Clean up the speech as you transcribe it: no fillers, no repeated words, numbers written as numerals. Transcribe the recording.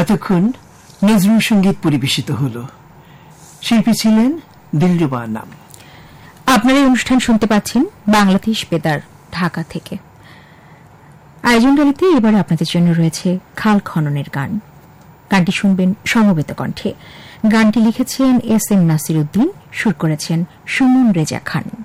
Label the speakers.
Speaker 1: এতক্ষণ নজরুল সঙ্গীত পরিবেশিত হল। শিল্পী ছিলেন দিলরুবা নাম।
Speaker 2: আপনারা এই অনুষ্ঠান শুনতে পাচ্ছেন বাংলাদেশ বেতার ঢাকা থেকে। আয়োজনকারীতে এবারে আপনাদের জন্য রয়েছে খাল খননের গান। গানটি শুনবেন সমবেত কণ্ঠে। গানটি লিখেছেন এস এম নাসির উদ্দিন, সুর করেছেন সুমন রেজা খান।